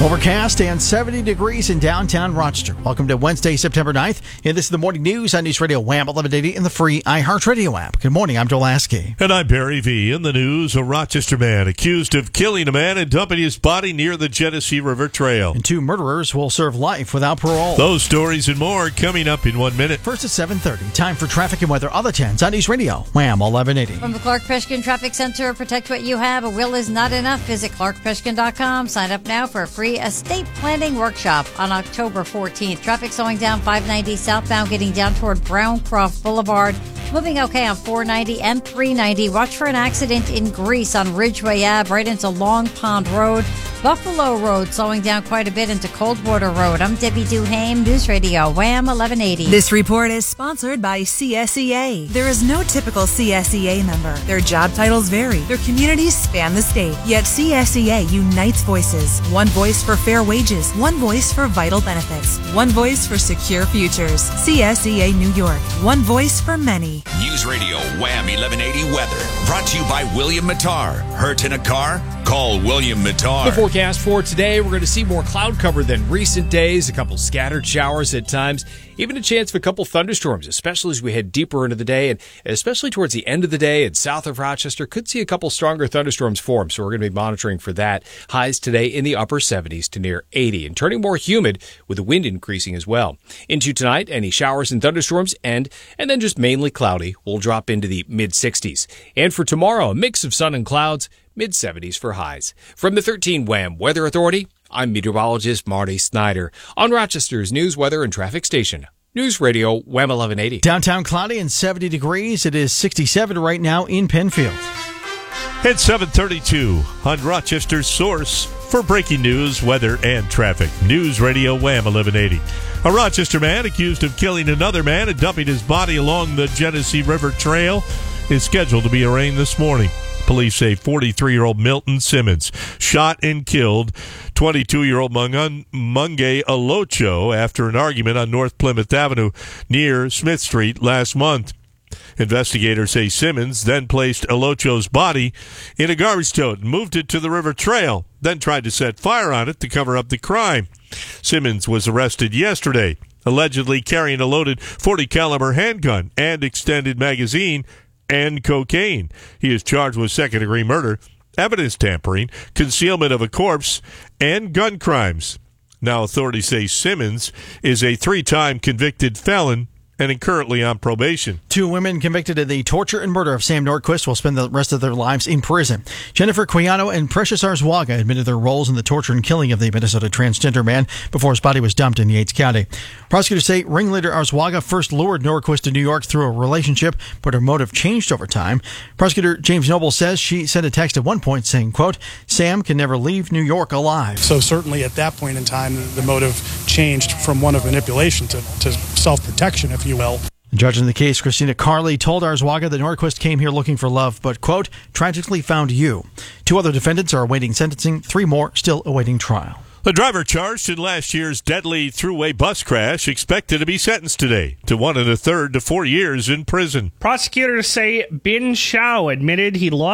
Overcast and 70 degrees in downtown Rochester. Welcome to Wednesday, September 9th. And this is the morning news on News Radio Wham 1180 in the free iHeartRadio app. Good morning, I'm Joel Lasky. And I'm Barry V. In the news, a Rochester man accused of killing a man and dumping his body near the Genesee River Trail. And 2 murderers will serve life without parole. Those stories and more coming up in 1 minute. First at 7:30. Time for traffic and weather. Other 10s on News Radio Wham 1180. From the Clark Peshkin Traffic Center, protect what you have. A will is not enough. Visit clarkpeshkin.com. Sign up now for a free estate planning workshop on October 14th. Traffic slowing down 590 southbound, getting down toward Browncroft Boulevard. Moving okay on 490 and 390. Watch for an accident in Greece on Ridgeway Ave, right into Long Pond Road. Buffalo Road slowing down quite a bit into Coldwater Road. I'm Debbie Duhame, News Radio Wham 1180. This report is sponsored by CSEA. There is no typical CSEA member. Their job titles vary. Their communities span the state. Yet CSEA unites voices. One voice for fair wages. One voice for vital benefits. One voice for secure futures. CSEA New York. One voice for many. News Radio Wham 1180 weather. Brought to you by William Mattar. Hurt in a car? Call William Mattar. The forecast for today, we're going to see more cloud cover than recent days, a couple scattered showers at times, even a chance of a couple thunderstorms, especially as we head deeper into the day, and especially towards the end of the day and south of Rochester, could see a couple stronger thunderstorms form, so we're going to be monitoring for that. Highs today in the upper 70s to near 80, and turning more humid with the wind increasing as well. Into tonight, any showers and thunderstorms end, and then just mainly cloudy. We'll drop into the mid-60s. And for tomorrow, a mix of sun and clouds, mid-70s for highs. From the 13 Wham Weather Authority, I'm meteorologist Marty Snyder on Rochester's news, weather, and traffic station. News Radio Wham 1180. Downtown cloudy and 70 degrees. It is 67 right now in Penfield. At 7:32 on Rochester's source for breaking news, weather, and traffic. News Radio Wham 1180. A Rochester man accused of killing another man and dumping his body along the Genesee River Trail is scheduled to be arraigned this morning. Police say 43-year-old Milton Simmons shot and killed 22-year-old Munge Alocho after an argument on North Plymouth Avenue near Smith Street last month. Investigators say Simmons then placed Alocho's body in a garbage tote and moved it to the river trail, then tried to set fire on it to cover up the crime. Simmons was arrested yesterday, allegedly carrying a loaded .40 caliber handgun and extended magazine and cocaine. He is charged with second-degree murder, evidence tampering, concealment of a corpse, and gun crimes. Now authorities say Simmons is a 3-time convicted felon and currently on probation. 2 women convicted of the torture and murder of Sam Nordquist will spend the rest of their lives in prison. Jennifer Quijano and Precious Arzuaga admitted their roles in the torture and killing of the Minnesota transgender man before his body was dumped in Yates County. Prosecutors say ringleader Arzuaga first lured Nordquist to New York through a relationship, but her motive changed over time. Prosecutor James Noble says she sent a text at one point saying, quote, "Sam can never leave New York alive." So certainly at that point in time, the motive changed from one of manipulation to self-protection, if you will. The judge in the case, Christina Carley, told Arzuaga that Nordquist came here looking for love, but, quote, "tragically found you." 2 other defendants are awaiting sentencing, 3 more still awaiting trial. The driver charged in last year's deadly thruway bus crash expected to be sentenced today to 1 1/3 to 4 years in prison. Prosecutors say Bin Shao admitted he lost